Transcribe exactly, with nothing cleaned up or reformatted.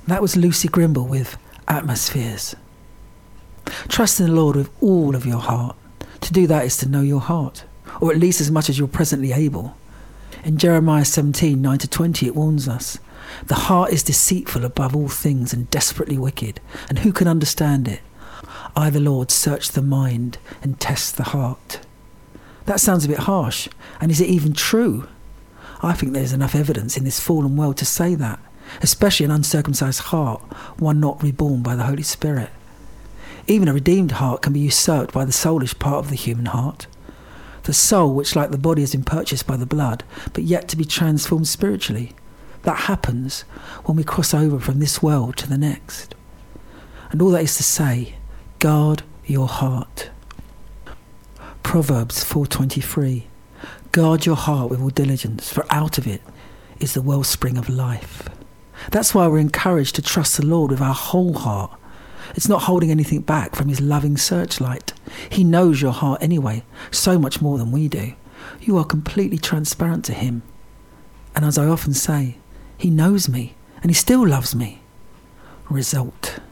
That was Lucy Grimble with Atmospheres. Trust in the Lord with all of your heart. To do that is to know your heart, or at least as much as you're presently able. In Jeremiah seventeen, nine to twenty, it warns us, the heart is deceitful above all things and desperately wicked, and who can understand it? I, the Lord, search the mind and test the heart. That sounds a bit harsh, and is it even true? I think there's enough evidence in this fallen world to say that, especially an uncircumcised heart, one not reborn by the Holy Spirit. Even a redeemed heart can be usurped by the soulish part of the human heart. The soul, which like the body has been purchased by the blood, but yet to be transformed spiritually. That happens when we cross over from this world to the next. And all that is to say, guard your heart. Proverbs four twenty-three. Guard your heart with all diligence, for out of it is the wellspring of life. That's why we're encouraged to trust the Lord with our whole heart. It's not holding anything back from his loving searchlight. He knows your heart anyway, so much more than we do. You are completely transparent to him. And as I often say, he knows me and he still loves me. Result.